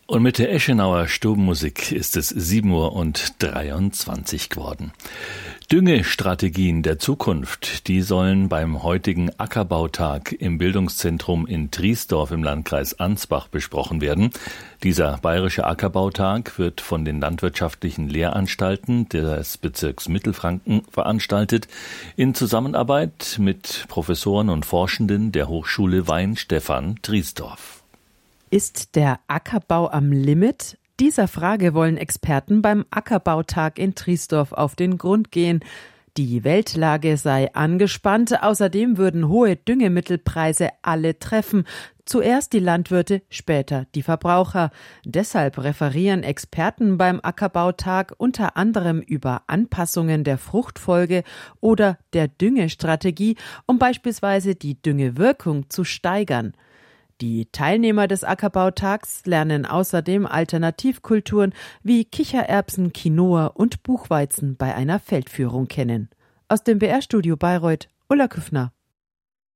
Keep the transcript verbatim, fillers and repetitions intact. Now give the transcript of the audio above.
Und mit der Eschenauer Stubenmusik ist es sieben Uhr und dreiundzwanzig geworden. Düngestrategien der Zukunft, die sollen beim heutigen Ackerbautag im Bildungszentrum in Triesdorf im Landkreis Ansbach besprochen werden. Dieser bayerische Ackerbautag wird von den landwirtschaftlichen Lehranstalten des Bezirks Mittelfranken veranstaltet, in Zusammenarbeit mit Professoren und Forschenden der Hochschule Weihenstephan Triesdorf. Ist der Ackerbau am Limit? Dieser Frage wollen Experten beim Ackerbautag in Triesdorf auf den Grund gehen. Die Weltlage sei angespannt, außerdem würden hohe Düngemittelpreise alle treffen. Zuerst die Landwirte, später die Verbraucher. Deshalb referieren Experten beim Ackerbautag unter anderem über Anpassungen der Fruchtfolge oder der Düngestrategie, um beispielsweise die Düngewirkung zu steigern. Die Teilnehmer des Ackerbautags lernen außerdem Alternativkulturen wie Kichererbsen, Quinoa und Buchweizen bei einer Feldführung kennen. Aus dem B R-Studio Bayreuth, Ulla Küffner.